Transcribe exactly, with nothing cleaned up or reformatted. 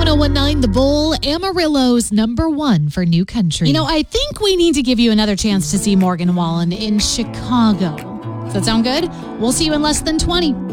seven oh one nine The Bull, Amarillo's number one for new country. You know, I think we need to give you another chance to see Morgan Wallen in Chicago. Does that sound good? We'll see you in less than twenty.